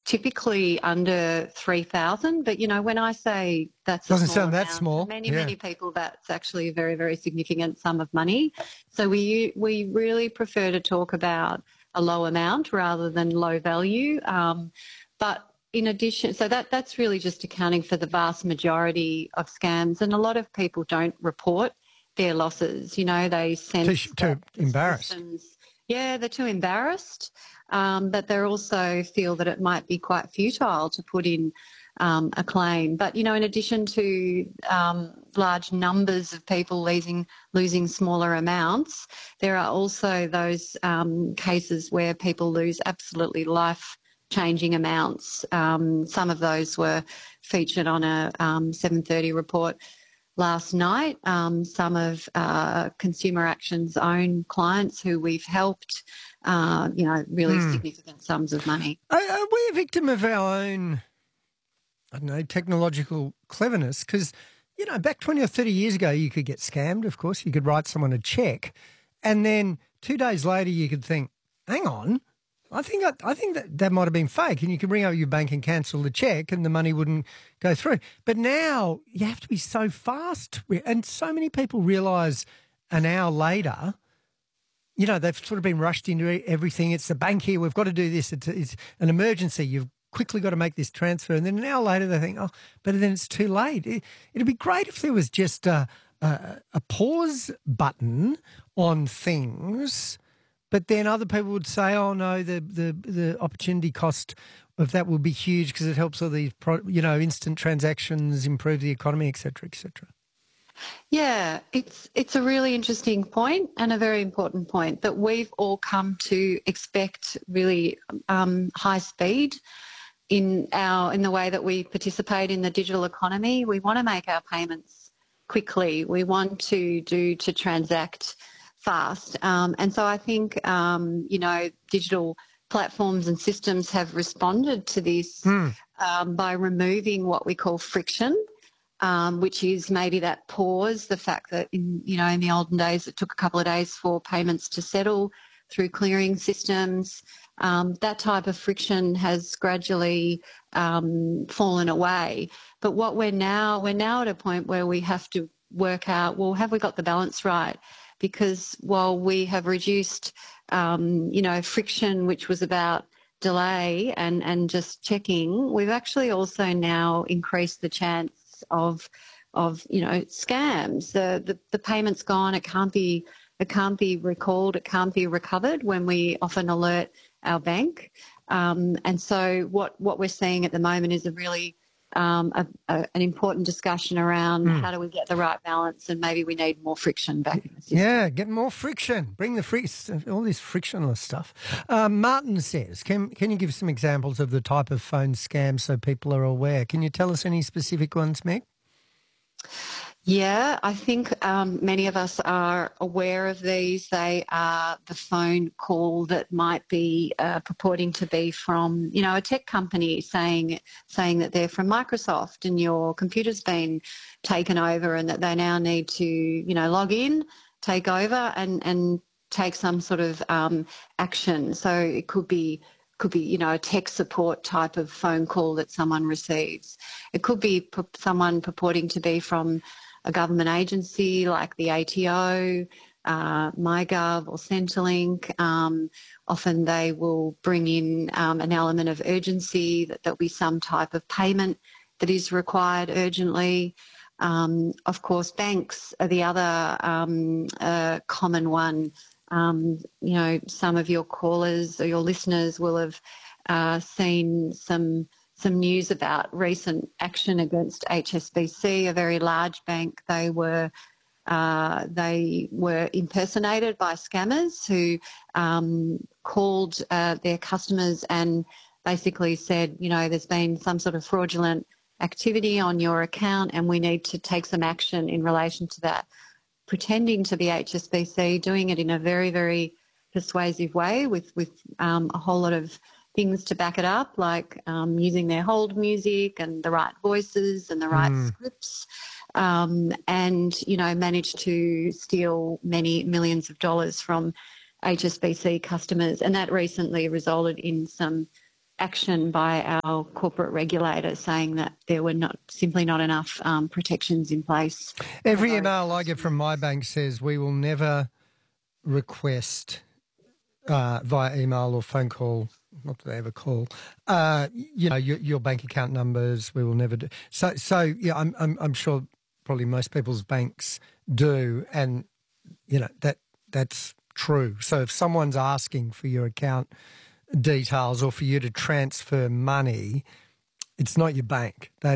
typically under 3,000. But, when I say that's a Doesn't small sound that amount, small. for many, Yeah. many people, that's actually a very, very significant sum of money. So we really prefer to talk about a low amount rather than low value. But in addition, so that's really just accounting for the vast majority of scams. And a lot of people don't report their losses. They sense Too embarrassed. they're too embarrassed. But they also feel that it might be quite futile to put in a claim. But, in addition to large numbers of people losing smaller amounts, there are also those cases where people lose absolutely life-changing amounts. Some of those were featured on a 7:30 report last night. Some of Consumer Action's own clients who we've helped, really significant sums of money. Are we a victim of our own, I don't know, technological cleverness? Because, back 20 or 30 years ago, you could get scammed, of course. You could write someone a cheque, and then 2 days later you could think, hang on, I think that might have been fake, and you could ring up your bank and cancel the cheque and the money wouldn't go through. But now you have to be so fast, and so many people realise an hour later, they've sort of been rushed into everything. It's the bank here. We've got to do this. It's an emergency. You've quickly got to make this transfer. And then an hour later they think, oh, but then it's too late. It'd be great if there was just a pause button on things, but then other people would say, oh, no, the opportunity cost of that will be huge because it helps all these, instant transactions, improve the economy, et cetera, et cetera. Yeah, it's a really interesting point and a very important point that we've all come to expect really high speed in the way that we participate in the digital economy. We want to make our payments quickly. We want to transact fast. And so I think, digital platforms and systems have responded to this by removing what we call friction. Which is maybe that pause, the fact that in the olden days it took a couple of days for payments to settle through clearing systems. That type of friction has gradually fallen away. But what we're now at a point where we have to work out, well, have we got the balance right? Because while we have reduced, friction, which was about delay and just checking, we've actually also now increased the chance of scams. The payment's gone. It can't be recalled. It can't be recovered when we often alert our bank. And so what we're seeing at the moment is a really an important discussion around how do we get the right balance, and maybe we need more friction back in the system. Yeah, get more friction. Bring all this frictionless stuff. Martin says, can you give some examples of the type of phone scams so people are aware? Can you tell us any specific ones, Meg? Yeah, I think many of us are aware of these. They are the phone call that might be purporting to be from, a tech company saying that they're from Microsoft and your computer's been taken over and that they now need to, log in, take over and take some sort of action. So it could be a tech support type of phone call that someone receives. It could be someone purporting to be from a government agency like the ATO, MyGov or Centrelink. Often they will bring in an element of urgency, that there'll be some type of payment that is required urgently. Of course, banks are the other common one. Some of your callers or your listeners will have seen some news about recent action against HSBC, a very large bank. They were impersonated by scammers who called their customers and basically said, there's been some sort of fraudulent activity on your account and we need to take some action in relation to that, pretending to be HSBC, doing it in a very, very persuasive way with a whole lot of things to back it up, like using their hold music and the right voices and the right scripts, and, managed to steal many millions of dollars from HSBC customers. And that recently resulted in some action by our corporate regulator saying that there were simply not enough protections in place. Every email I get from my bank says we will never request via email or phone call, not that they ever call, your bank account numbers. We will never do. So yeah, I'm sure probably most people's banks do, and that's true. So if someone's asking for your account details or for you to transfer money, it's not your bank. They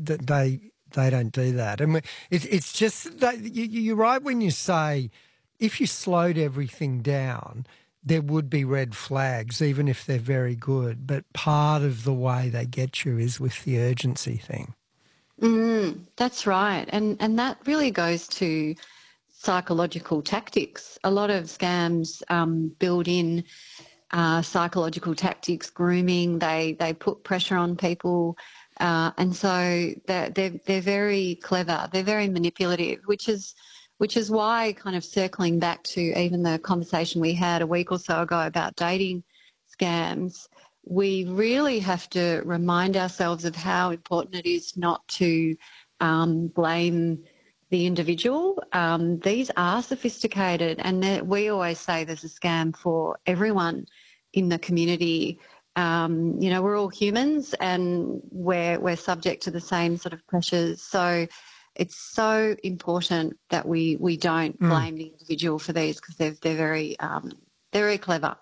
don't do that. And it's just that you're right when you say if you slowed everything down, there would be red flags, even if they're very good. But part of the way they get you is with the urgency thing. That's right. And that really goes to psychological tactics. A lot of scams build in psychological tactics, grooming. They put pressure on people, and so they're very clever. They're very manipulative, which is why, kind of circling back to even the conversation we had a week or so ago about dating scams, we really have to remind ourselves of how important it is not to blame the individual. These are sophisticated, and we always say there's a scam for everyone in the community. We're all humans, and we're subject to the same sort of pressures. So it's so important that we don't blame the individual for these, because they're very clever.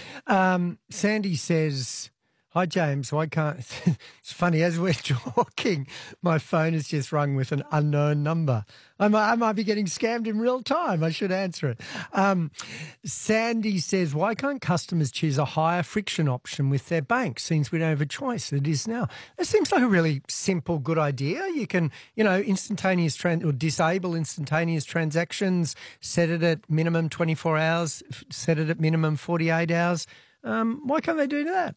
Sandy says, "Hi, James. Why can't..." It's funny, as we're talking, my phone has just rung with an unknown number. I might be getting scammed in real time. I should answer it. Sandy says, "Why can't customers choose a higher friction option with their bank, since we don't have a choice? It is now." That seems like a really simple, good idea. You can, or disable instantaneous transactions, set it at minimum 24 hours, set it at minimum 48 hours. Why can't they do that?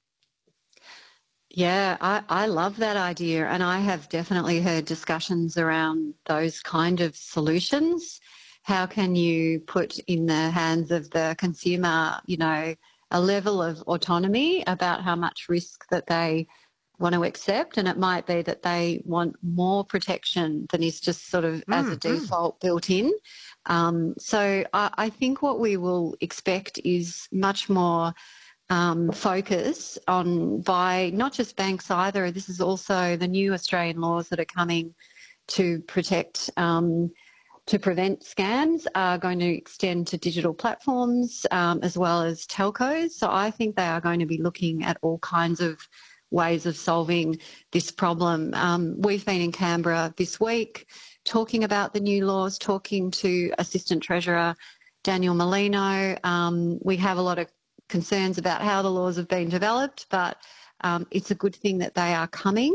Yeah, I love that idea, and I have definitely heard discussions around those kind of solutions. How can you put in the hands of the consumer, a level of autonomy about how much risk that they want to accept? And it might be that they want more protection than is just sort of as a default built in. So I think what we will expect is much more focus by not just banks either. This is also the new Australian laws that are coming to protect, to prevent scams, are going to extend to digital platforms as well as telcos. So I think they are going to be looking at all kinds of ways of solving this problem. We've been in Canberra this week talking about the new laws, talking to Assistant Treasurer Daniel Molino. We have a lot of concerns about how the laws have been developed, but it's a good thing that they are coming.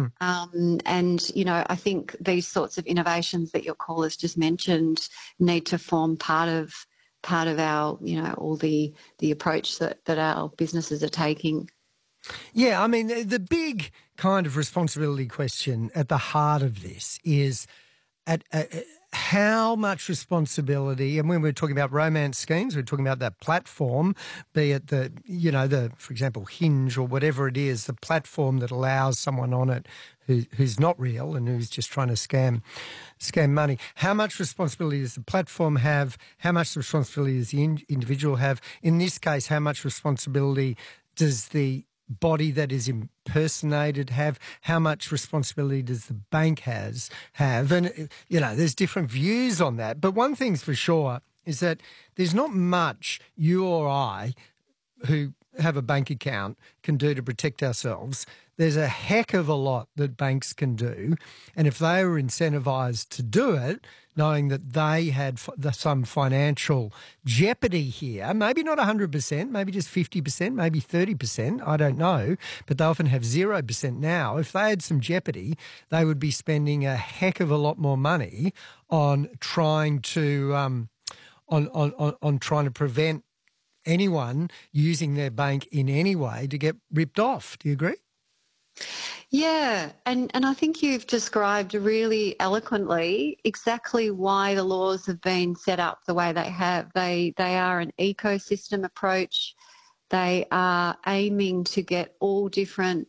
I think these sorts of innovations that your callers just mentioned need to form part of our, all the approach that our businesses are taking. Yeah, I mean, the big kind of responsibility question at the heart of this is how much responsibility, and when we're talking about romance schemes, we're talking about that platform, be it for example, Hinge or whatever it is, the platform that allows someone on it who's not real and who's just trying to scam money. How much responsibility does the platform have? How much responsibility does the individual have? In this case, how much responsibility does the body that is impersonated have? How much responsibility does the bank have? And, there's different views on that. But one thing's for sure is that there's not much you or I, who have a bank account, can do to protect ourselves. There's a heck of a lot that banks can do. And if they were incentivised to do it, knowing that they had some financial jeopardy here, maybe not 100%, maybe just 50%, maybe 30%, I don't know, but they often have 0% now. If they had some jeopardy, they would be spending a heck of a lot more money on trying to on trying to prevent anyone using their bank in any way to get ripped off. Do you agree? Yeah, and I think you've described really eloquently exactly why the laws have been set up the way they have. They are an ecosystem approach. They are aiming to get all different,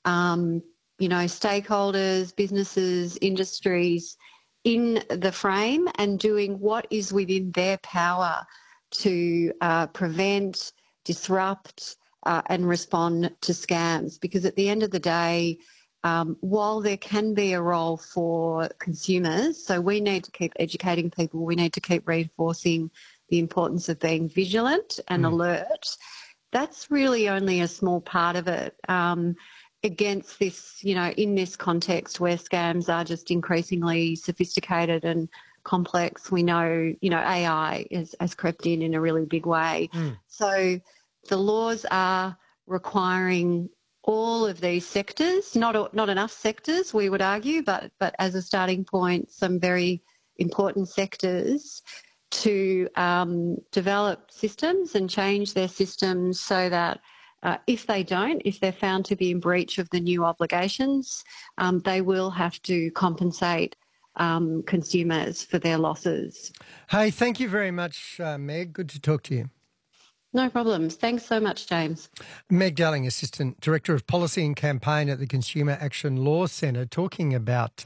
stakeholders, businesses, industries in the frame and doing what is within their power to prevent, disrupt, and respond to scams. Because at the end of the day, while there can be a role for consumers, so we need to keep educating people, we need to keep reinforcing the importance of being vigilant and alert. That's really only a small part of it. Against this, in this context where scams are just increasingly sophisticated and complex, we know, AI has crept in a really big way. So the laws are requiring all of these sectors, not enough sectors, we would argue, but as a starting point, some very important sectors to develop systems and change their systems so that if they're found to be in breach of the new obligations, they will have to compensate consumers for their losses. Hey, thank you very much, Meg. Good to talk to you. No problems. Thanks so much, James. Meg Delling, Assistant Director of Policy and Campaign at the Consumer Action Law Centre, talking about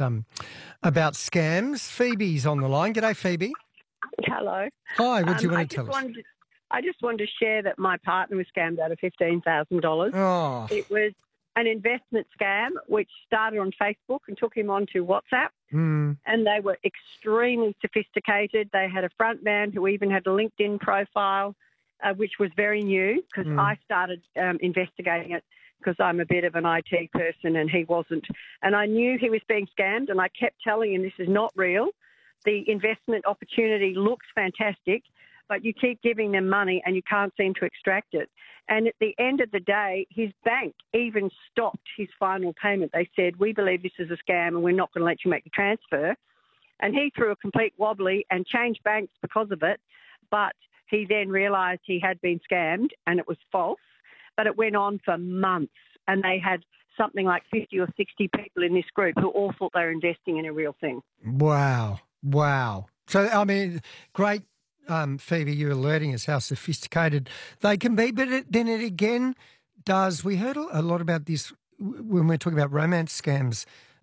scams. Phoebe's on the line. G'day, Phoebe. Hello. Hi, what do you want to tell us? I just wanted to share that my partner was scammed out of $15,000. Oh. It was an investment scam which started on Facebook and took him onto WhatsApp. And they were extremely sophisticated. They had a front man who even had a LinkedIn profile, which was very new because I started investigating it because I'm a bit of an IT person and he wasn't. And I knew he was being scammed and I kept telling him this is not real. The investment opportunity looks fantastic, but you keep giving them money and you can't seem to extract it. And at the end of the day, his bank even stopped his final payment. They said, we believe this is a scam and we're not going to let you make the transfer. And he threw a complete wobbly and changed banks because of it. But he then realised he had been scammed and it was false. But it went on for months and they had something like 50 or 60 people in this group who all thought they were investing in a real thing. Wow. So, I mean, great, Phoebe, you're alerting us how sophisticated they can be. But then it again does, we heard a lot about this when we're talking about romance scams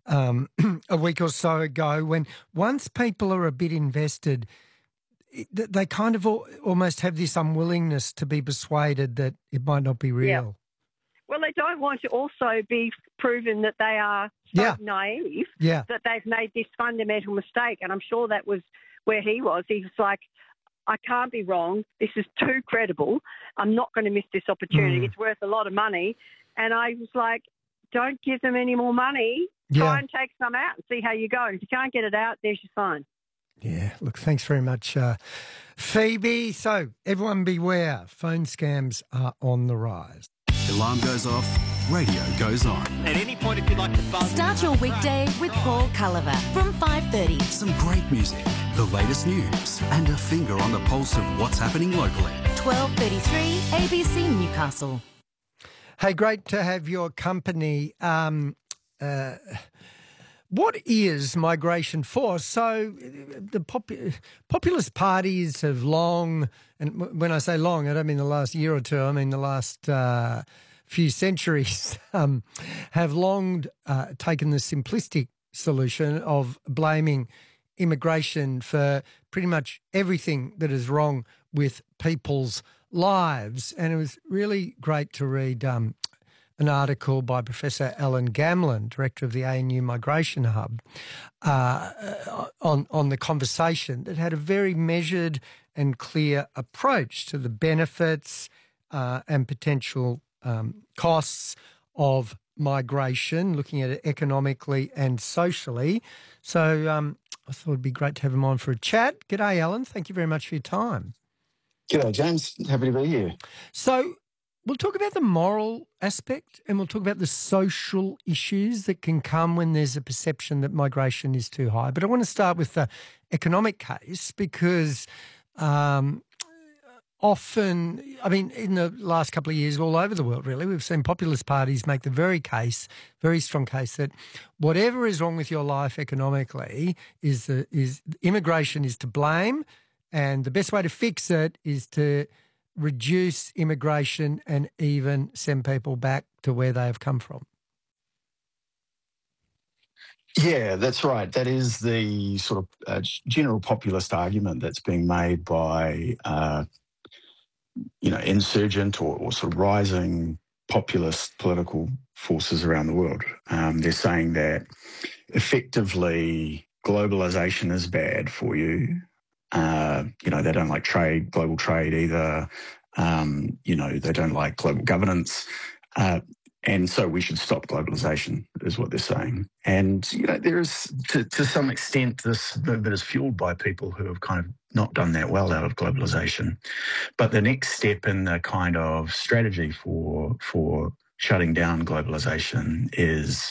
a week or so ago, when once people are a bit invested, they kind of almost have this unwillingness to be persuaded that it might not be real. Yeah. Well, they don't want to also be proven that they are so naive that they've made this fundamental mistake. And I'm sure that was where he was. He was like, I can't be wrong. This is too credible. I'm not going to miss this opportunity. It's worth a lot of money. And I was like, don't give them any more money. Try and take some out and see how you go. And if you can't get it out, there's your sign. Yeah, look, thanks very much, Phoebe. So everyone beware, phone scams are on the rise. Alarm goes off, radio goes on. At any point, if you'd like to buzz... Start your weekday with Paul Culliver from 5:30. Some great music, the latest news, and a finger on the pulse of what's happening locally. 12:33 ABC Newcastle. Hey, great to have your company. What is Migration Force? So the populist parties have long, and when I say long, I don't mean the last year or two, I mean the last few centuries, have long taken the simplistic solution of blaming immigration for pretty much everything that is wrong with people's lives. And it was really great to read an article by Professor Alan Gamlin, director of the ANU Migration Hub, on the conversation that had a very measured and clear approach to the benefits and potential costs of migration, looking at it economically and socially. So I thought it'd be great to have him on for a chat. G'day, Alan. Thank you very much for your time. G'day, James. Happy to be here. So we'll talk about the moral aspect and we'll talk about the social issues that can come when there's a perception that migration is too high. But I want to start with the economic case because often, I mean, in the last couple of years all over the world, really, we've seen populist parties make the very strong case that whatever is wrong with your life economically is immigration is to blame, and the best way to fix it is to reduce immigration and even send people back to where they have come from? Yeah, that's right. That is the sort of general populist argument that's being made by, insurgent or sort of rising populist political forces around the world. They're saying that effectively globalization is bad for you. They don't like global trade either. They don't like global governance. And so we should stop globalization, is what they're saying. And, there is, to some extent, this movement is fueled by people who have kind of not done that well out of globalization. But the next step in the kind of strategy for shutting down globalization is,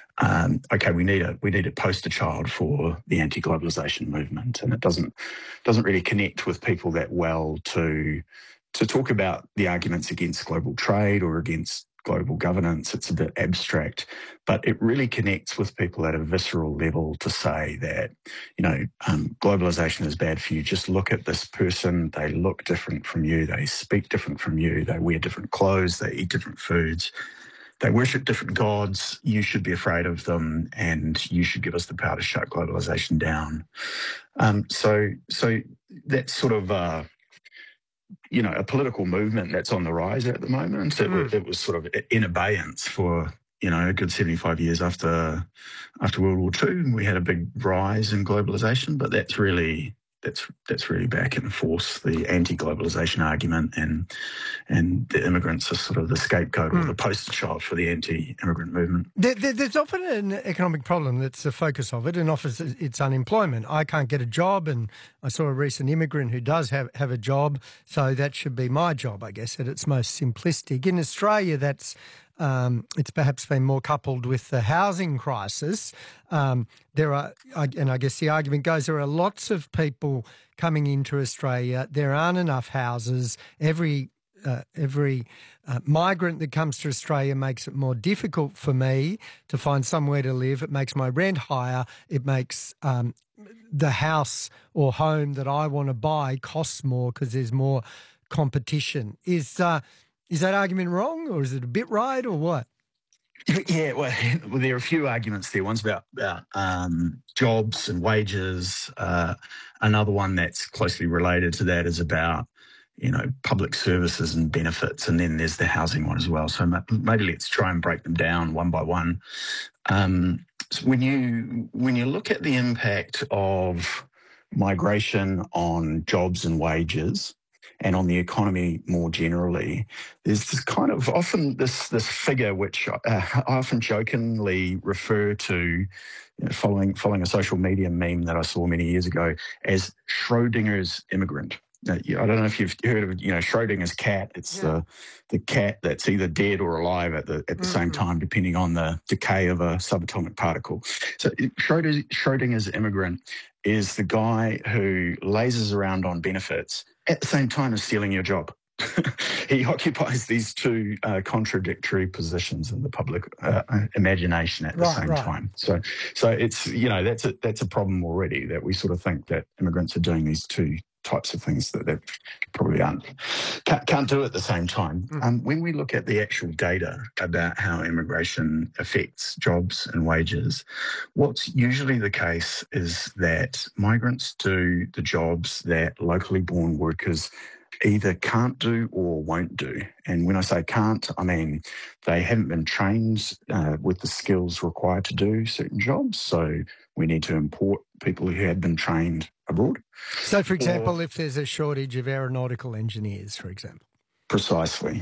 we need a poster child for the anti-globalization movement, and it doesn't really connect with people that well to talk about the arguments against global trade or against global governance. It's a bit abstract, but it really connects with people at a visceral level to say that, globalization is bad for you. Just look at this person. They look different from you. They speak different from you. They wear different clothes. They eat different foods. They worship different gods. You should be afraid of them, and you should give us the power to shut globalization down. So that's sort of a political movement that's on the rise at the moment. It was sort of in abeyance for a good 75 years after World War II. We had a big rise in globalization, but that's really back in force, the anti-globalization argument, and the immigrants are sort of the scapegoat or the poster child for the anti-immigrant movement. There's often an economic problem that's the focus of it, and often it's unemployment. I can't get a job, and I saw a recent immigrant who does have a job, so that should be my job, I guess, at its most simplistic. In Australia, that's it's perhaps been more coupled with the housing crisis. I guess the argument goes, there are lots of people coming into Australia. There aren't enough houses. Every migrant that comes to Australia makes it more difficult for me to find somewhere to live. It makes my rent higher. It makes the house or home that I want to buy costs more because there's more competition. Is that argument wrong, or is it a bit right, or what? Yeah, well, there are a few arguments there. One's about jobs and wages. Another one that's closely related to that is about, public services and benefits. And then there's the housing one as well. So maybe let's try and break them down one by one. So when you look at the impact of migration on jobs and wages, and on the economy more generally, there's this kind of often this figure which I often jokingly refer to, following a social media meme that I saw many years ago, as Schrodinger's immigrant. I don't know if you've heard of Schrodinger's cat. It's the cat that's either dead or alive at the same time, depending on the decay of a subatomic particle. So Schrodinger's immigrant is the guy who lazes around on benefits at the same time as stealing your job. He occupies these two contradictory positions in the public imagination at the same time. So it's that's a problem already, that we sort of think that immigrants are doing these two types of things that they probably can't do at the same time. When we look at the actual data about how immigration affects jobs and wages, what's usually the case is that migrants do the jobs that locally born workers either can't do or won't do. And when I say can't, I mean they haven't been trained with the skills required to do certain jobs. So we need to import people who have been trained abroad. So, for example, if there's a shortage of aeronautical engineers, for example. Precisely.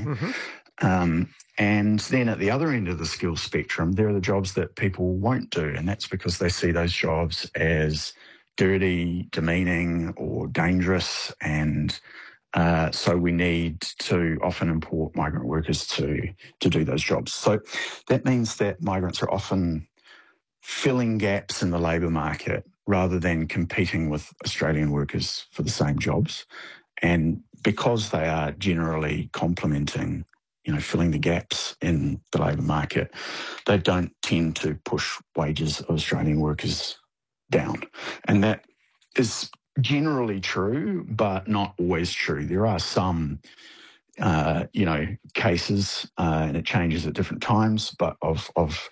And then at the other end of the skills spectrum, there are the jobs that people won't do, and that's because they see those jobs as dirty, demeaning, or dangerous, and so we need to often import migrant workers to do those jobs. So that means that migrants are often filling gaps in the labour market rather than competing with Australian workers for the same jobs. And because they are generally complementing, filling the gaps in the labour market, they don't tend to push wages of Australian workers down. And that is generally true, but not always true. There are some, cases, and it changes at different times, but of